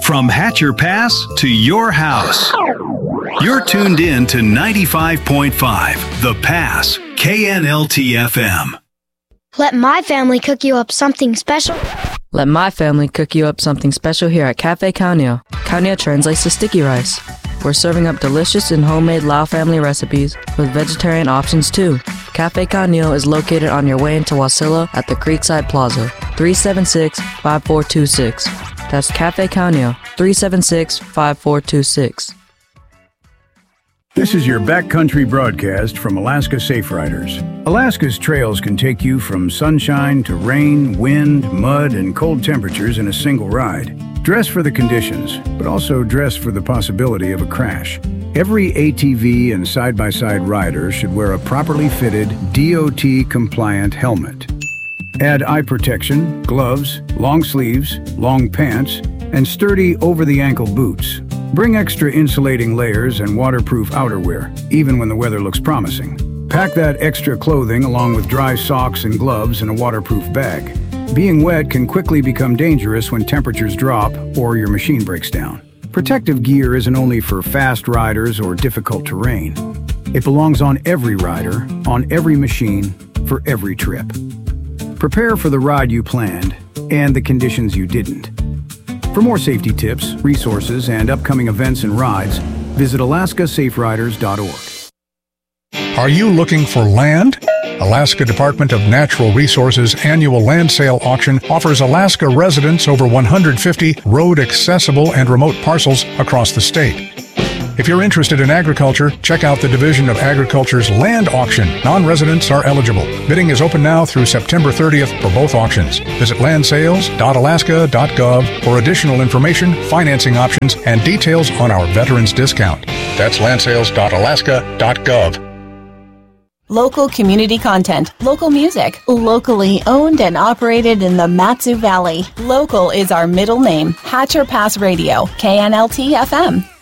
From Hatcher Pass to your house. You're tuned in to 95.5 The Pass, KNLT-FM. Let my family cook you up something special. Let my family cook you up something special here at Cafe Kaunio. Kaunio translates to sticky rice. We're serving up delicious and homemade Lao family recipes with vegetarian options too. Cafe Kaunio is located on your way into Wasilla at the Creekside Plaza, 376-5426. That's Cafe Kaunio, 376-5426. This is your backcountry broadcast from Alaska Safe Riders. Alaska's trails can take you from sunshine to rain, wind, mud, and cold temperatures in a single ride. Dress for the conditions, but also dress for the possibility of a crash. Every ATV and side-by-side rider should wear a properly fitted, DOT-compliant helmet. Add eye protection, gloves, long sleeves, long pants, and sturdy over-the-ankle boots. Bring extra insulating layers and waterproof outerwear, even when the weather looks promising. Pack that extra clothing along with dry socks and gloves in a waterproof bag. Being wet can quickly become dangerous when temperatures drop or your machine breaks down. Protective gear isn't only for fast riders or difficult terrain. It belongs on every rider, on every machine, for every trip. Prepare for the ride you planned and the conditions you didn't. For more safety tips, resources, and upcoming events and rides, visit alaskasaferiders.org. Are you looking for land? Alaska Department of Natural Resources annual land sale auction offers Alaska residents over 150 road-accessible and remote parcels across the state. If you're interested in agriculture, check out the Division of Agriculture's land auction. Non-residents are eligible. Bidding is open now through September 30th for both auctions. Visit landsales.alaska.gov for additional information, financing options, and details on our veterans discount. That's landsales.alaska.gov. Local community content, local music, locally owned and operated in the Mat-Su Valley. Local is our middle name. Hatcher Pass Radio, KNLT-FM.